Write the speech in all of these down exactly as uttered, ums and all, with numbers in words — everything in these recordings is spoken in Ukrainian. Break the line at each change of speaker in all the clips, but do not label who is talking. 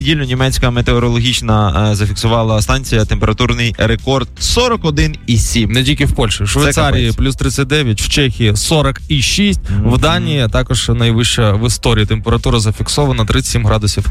неділю німецька метеорологічна е, зафіксувала станція температурний рекорд сорок один і сім.
Не тільки в Польщі. В Швейцарії плюс тридцять дев'ять, в Чехії сорок і шість, mm-hmm. в Данії також найвища в історії температура зафіксована тридцять сім градусів.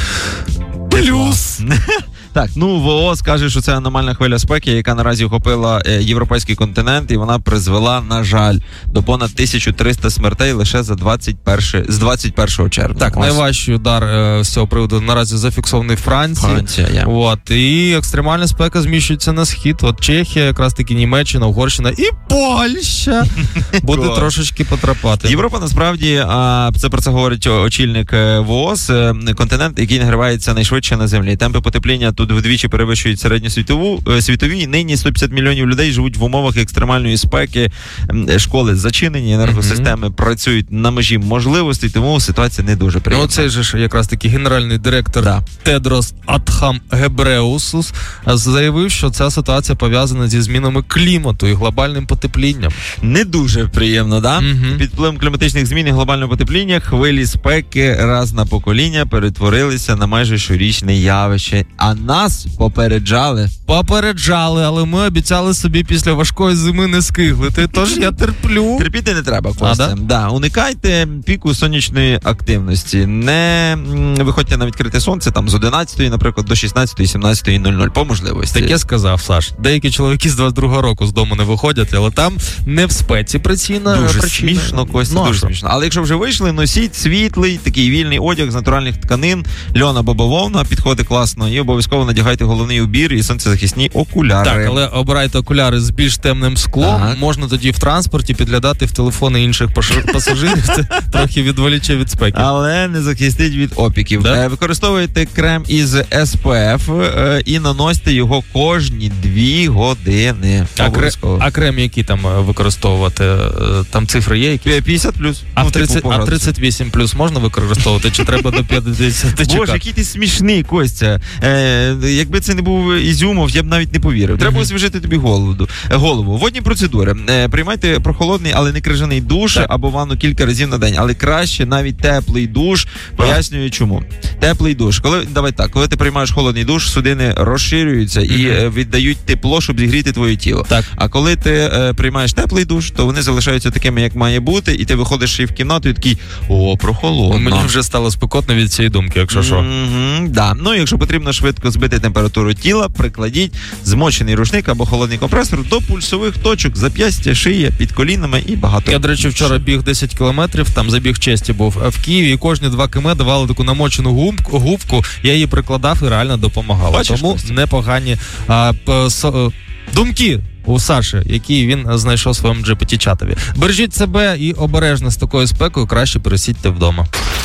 Плюс!
Так, ну ВООЗ каже, що це аномальна хвиля спеки, яка наразі охопила е, європейський континент, і вона призвела, на жаль, до понад тисячу триста смертей лише за двадцять перше, з двадцять першого червня.
Так, ось. Найважчий удар е, з цього приводу наразі зафіксований в Франції.
Франція, yeah.
От, і екстремальна спека зміщується на схід. От Чехія, якраз таки Німеччина, Угорщина і Польща буде трошечки потрапати.
Європа, насправді, а, це про це говорить очільник ВООЗ, континент, який нагрівається найшвидше на землі. Темпи потепління тут вдвічі перевищують середньосвітову світові. Нині сто п'ятдесят мільйонів людей живуть в умовах екстремальної спеки. Школи зачинені, енергосистеми mm-hmm. працюють на межі можливостей, тому ситуація не дуже приємна.
Ну, цей же ж якраз таки генеральний директор да. Тедрос Адхам Гебреусус заявив, що ця ситуація пов'язана зі змінами клімату і глобальним потеплінням.
Не дуже приємно, да? Mm-hmm. Під впливом кліматичних змін і глобального потепління хвилі спеки раз на покоління перетворилися на майже щорічне явище. А нас попереджали.
Попереджали, але ми обіцяли собі після важкої зими не скиглити, тож я терплю.
Терпіти не треба, Костя. Да? Да. Уникайте піку сонячної активності. Не виходьте на відкрите сонце там з одинадцятої, наприклад, до шістнадцятої, сімнадцятої нуль нуль по можливості.
Таке сказав, Саш. Деякі чоловіки з двадцять другого року з дому не виходять, але там не в спеці причина.
Дуже
причина.
смішно, Костя,
ну,
дуже смішно. Але якщо вже вийшли, носіть світлий, такий вільний одяг з натуральних тканин, льон або бавовна, підходить класно, і обов'язково надягайте головний убір і сонцезахисні окуляри.
Так, але обирайте окуляри з більш темним склом. Так. Можна тоді в транспорті підглядати в телефони інших пасажирів. Це трохи відволіче від спеки.
Але не захистить від опіків.
Да?
Використовуйте крем із ес пе еф і наносьте його кожні дві години.
А, кре... а крем який там використовувати? Там цифри є якісь?
п'ятдесят плюс.
А,
ну,
в тридцять,
типу,
а тридцять вісім плюс можна використовувати? Чи треба до п'ятдесят чекати?
Боже, який ти смішний, Костя. Е, якби це не був Ізюмов, я б навіть не повірив. Треба mm-hmm. освіжити тобі голову. голову. Водні процедури. Е, приймайте прохолодний, але не крижаний душ так. або ванну кілька разів на день. Але краще навіть теплий душ. Пояснюю, чому. Теплий душ. Коли, давай так, коли ти приймаєш холодний душ, судини розширюються mm-hmm. і е, віддають тепло, щоб зігріти твоє тіло.
Так.
А коли ти е, приймаєш теплий душ, то вони залишаються такими, як має бути, і ти виходиш і в кімнату і такий, о, прохолодно.
Мені вже стало спекотно від цієї думки, якщо що.
Mm-hmm, да. Ну, якщо потрібно швидко збити температуру тіла, прикладіть змочений рушник або холодний компресор до пульсових точок, зап'ястя, шия, під колінами і багато.
Я, до речі, вчора біг десять кілометрів, там забіг честі був в Києві, і кожні два км давали таку намочену губку, губку, я її прикладав і реально допомагала.
Бачиш,
тому
Костя?
Непогані а, п, со, думки у Саші, які він знайшов в своєму джі пі ті-чатові. Бережіть себе і обережно з такою спекою краще пересідьте вдома.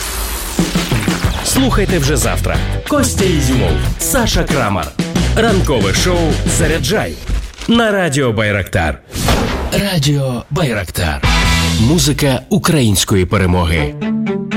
Слухайте вже завтра. Костя Ізюмов, Саша Крамар. Ранкове шоу «Заряджай» на Радіо Байрактар. Радіо Байрактар. Музика української перемоги.